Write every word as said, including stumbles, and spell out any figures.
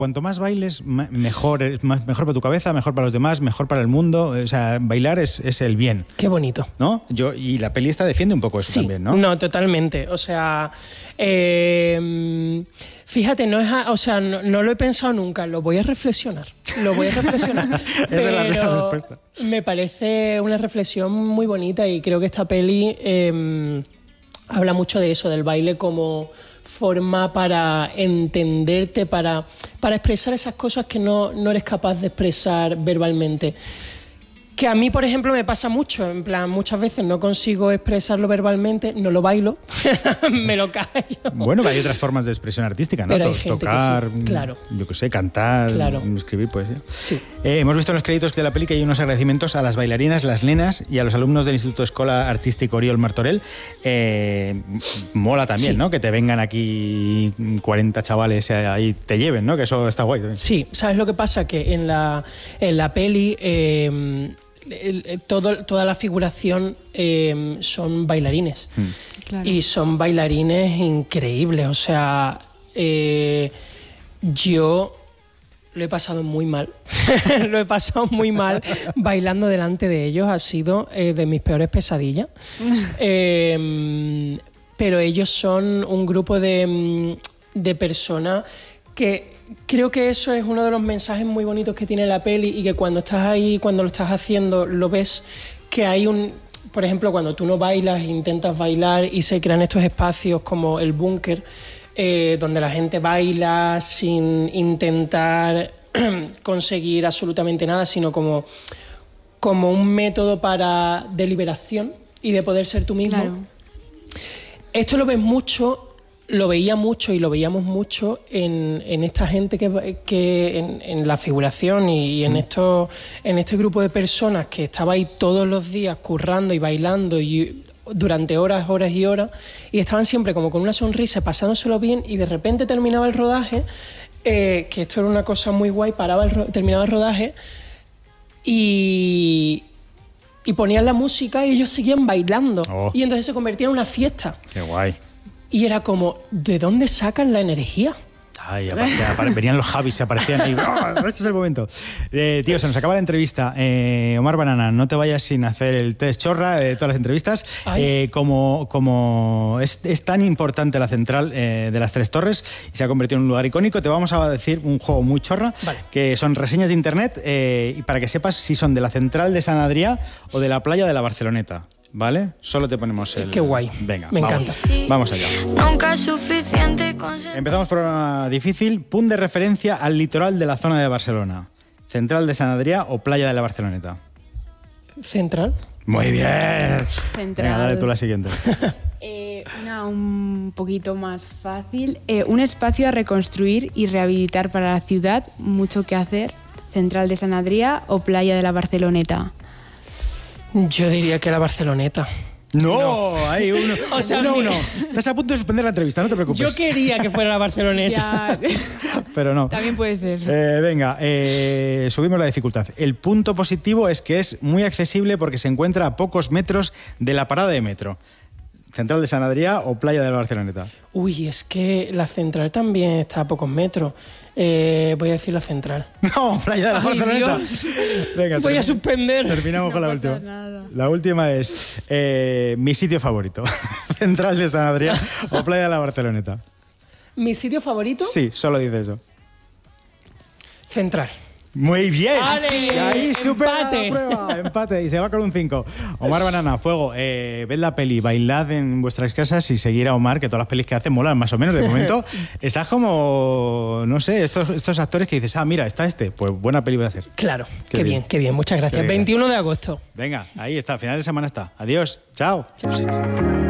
Cuanto más bailes, mejor, mejor para tu cabeza, mejor para los demás, mejor para el mundo. O sea, bailar es, es el bien. Qué bonito. ¿No? Yo, y la peli esta defiende un poco eso sí, también, ¿no? No, totalmente. O sea, eh, fíjate, no, es, o sea, no, no lo he pensado nunca. Lo voy a reflexionar. Lo voy a reflexionar. Esa pero es la misma respuesta. Me parece una reflexión muy bonita y creo que esta peli eh, habla mucho de eso, del baile como forma para entenderte, para, para expresar esas cosas que no, no eres capaz de expresar verbalmente. Que a mí, por ejemplo, me pasa mucho, en plan, muchas veces no consigo expresarlo verbalmente, no lo bailo, me lo callo. Bueno, hay otras formas de expresión artística, ¿no? Pero hay gente Tocar, que sí, claro. yo qué sé, cantar, claro. escribir poesía. Sí. Eh, hemos visto en los créditos de la peli que hay unos agradecimientos a las bailarinas, las nenas y a los alumnos del Instituto Escola Artístico Oriol Martorell. Eh, mola también, sí. ¿no? Que te vengan aquí cuarenta chavales ahí te lleven, ¿no? Que eso está guay también. Sí, ¿sabes lo que pasa? Que en la, en la peli... Eh, El, el, todo, toda la figuración eh, son bailarines mm. claro. Y son bailarines increíbles, o sea, eh, yo lo he pasado muy mal, lo he pasado muy mal bailando delante de ellos, ha sido eh, de mis peores pesadillas, eh, pero ellos son un grupo de, de personas que... Creo que eso es uno de los mensajes muy bonitos que tiene la peli y que cuando estás ahí, cuando lo estás haciendo, lo ves, que hay un... Por ejemplo, cuando tú no bailas, intentas bailar y se crean estos espacios como el búnker, eh, donde la gente baila sin intentar conseguir absolutamente nada, sino como, como un método para de liberación y de poder ser tú mismo. Claro. Esto lo ves mucho... Lo veía mucho y lo veíamos mucho en, en esta gente que, que en, en la figuración y, y en, esto, en este grupo de personas que estaba ahí todos los días currando y bailando y durante horas, horas y horas y estaban siempre como con una sonrisa, pasándoselo bien y de repente terminaba el rodaje, eh, que esto era una cosa muy guay, paraba el, terminaba el rodaje y... y ponían la música y ellos seguían bailando. Oh. Y entonces se convertía en una fiesta. ¡Qué guay! Y era como, ¿de dónde sacan la energía? Ay, apare, venían los Javis, se aparecían ahí. ¡Oh, este es el momento! Eh, tío, se nos acaba la entrevista. Eh, Omar Banana, no te vayas sin hacer el test chorra de todas las entrevistas. Eh, como como es, es tan importante la central eh, de las Tres Torres y se ha convertido en un lugar icónico, te vamos a decir un juego muy chorra, vale. Que son reseñas de internet eh, y para que sepas si son de la central de San Adrià o de la playa de la Barceloneta. ¿Vale? Solo te ponemos el... Qué guay. Venga, me vamos, encanta. Vamos allá. Nunca es suficiente con... Empezamos por una difícil. Punto de referencia al litoral de la zona de Barcelona. ¿Central de San Adrià o playa de la Barceloneta? ¿Central? Muy bien. Central. Venga, dale tú la siguiente. eh, una un poquito más fácil. Eh, un espacio a reconstruir y rehabilitar para la ciudad. Mucho que hacer. ¿Central de San Adrià o playa de la Barceloneta? Yo diría que la Barceloneta. No, no. Hay uno. O sea, uno, me... uno. Estás a punto de suspender la entrevista, no te preocupes. Yo quería que fuera la Barceloneta. Pero no. También puede ser. Eh, venga, eh, subimos la dificultad. El punto positivo es que es muy accesible porque se encuentra a pocos metros de la parada de metro. ¿Central de San Adrià o playa de la Barceloneta? Uy, es que la central también está a pocos metros. Eh, voy a decir la central. No, playa de la Ay, Barceloneta. Dios. Venga, voy a suspender. Terminamos no con la pasa última. Nada. La última es eh, mi sitio favorito. ¿Central de San Adrià o playa de la Barceloneta? ¿Mi sitio favorito? Sí, solo dice eso. Central. Muy bien. ¡Ale! Y ahí supera Empate. la prueba. Empate. Y se va con un cinco. Omar Banana, fuego. Eh, ved la peli, bailad en vuestras casas y seguir a Omar, que todas las pelis que hace molan más o menos. De momento estás como, no sé, estos, estos actores que dices, ah, mira, está este. Pues buena peli va a hacer. Claro. Qué, qué bien. bien, qué bien. Muchas gracias. Qué bien. veintiuno de agosto. Venga, ahí está. Final de semana está. Adiós. Chao. Chao.